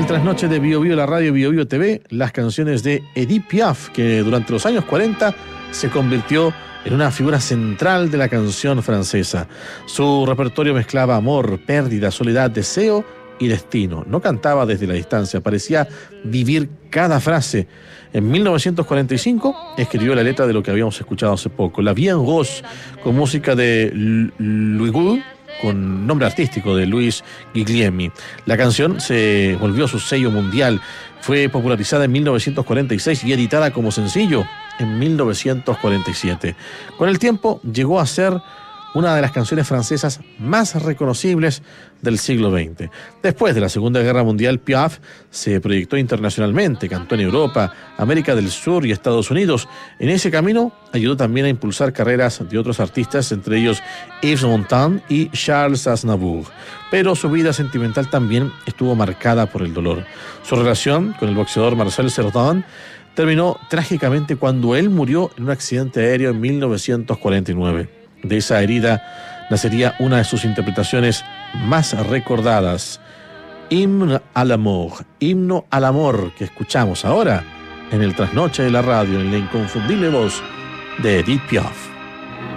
trasnoche de Bio Bio, la radio Bio Bio TV, las canciones de Edith Piaf, que durante los años 40 se convirtió en una figura central de la canción francesa. Su repertorio mezclaba amor, pérdida, soledad, deseo y destino. No cantaba desde la distancia, parecía vivir cada frase. En 1945 escribió la letra de lo que habíamos escuchado hace poco, La Vie en Rose, con música de Louis Gould, con nombre artístico de Luis Guglielmi. La canción se volvió su sello mundial. Fue popularizada en 1946 y editada como sencillo en 1947. Con el tiempo llegó a ser una de las canciones francesas más reconocibles del siglo XX. Después de la Segunda Guerra Mundial, Piaf se proyectó internacionalmente, cantó en Europa, América del Sur y Estados Unidos. En ese camino ayudó también a impulsar carreras de otros artistas, entre ellos Yves Montand y Charles Aznavour. Pero su vida sentimental también estuvo marcada por el dolor. Su relación con el boxeador Marcel Cerdan terminó trágicamente cuando él murió en un accidente aéreo en 1949. De esa herida nacería una de sus interpretaciones más recordadas, Hymne à l'amour, himno al amor, que escuchamos ahora en el trasnoche de la radio, en la inconfundible voz de Edith Piaf.